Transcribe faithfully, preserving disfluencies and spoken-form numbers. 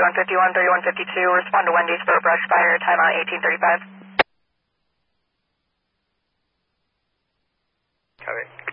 thirty-one fifty-one, thirty-one fifty-two, respond to Wendy's for a brush fire, timeout eighteen thirty-five. Copy.